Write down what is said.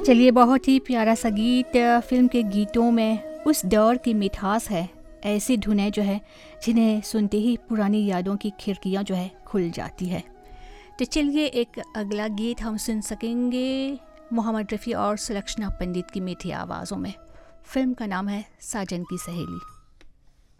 चलिए, बहुत ही प्यारा सा गीत। फिल्म के गीतों में उस दौर की मिठास है, ऐसी धुनें जो है जिन्हें सुनते ही पुरानी यादों की खिड़कियां जो है खुल जाती है। तो चलिए, एक अगला गीत हम सुन सकेंगे मोहम्मद रफ़ी और सुलक्षणा पंडित की मीठी आवाज़ों में। फिल्म का नाम है साजन की सहेली।